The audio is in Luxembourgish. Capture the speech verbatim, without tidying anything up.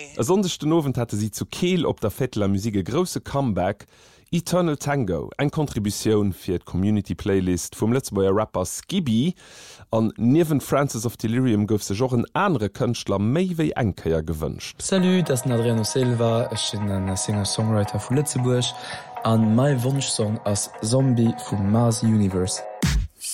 Am sondersten Abend hatte sie zu Kehl op der Vettler Musik e grosse Comeback, Eternal Tango, eng Kontribution fir d Community-Playlist vum Letzbauer Rapper Skibby, an niewen Francis of Delirium gouf se joch en andere Kënchtler méi wéi engkeier gewünscht. Salut, das ist Adriano Silva, ich bin ein Singer-Songwriter vu Lützeburg, an my Wunschsong as Zombie vum Mars Universe.